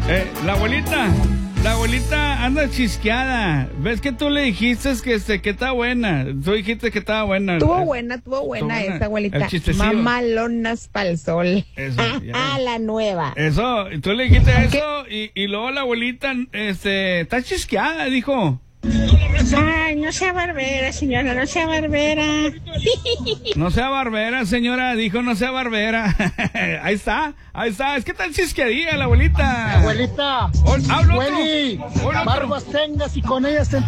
La abuelita anda chisqueada. ¿Ves que tú le dijiste que está buena? Tú dijiste que estaba buena. Estuvo buena esa abuelita. Mamalonas pa'l sol. Eso, la nueva. Eso, tú le dijiste eso y luego la abuelita está chisqueada, dijo. Ay, no sea barbera, señora, no sea barbera. No sea barbera, señora, dijo no sea barbera. Ahí está, es que tan chisqueadilla la abuelita. Abuelita, Hablo. barbas tengas y con ellas te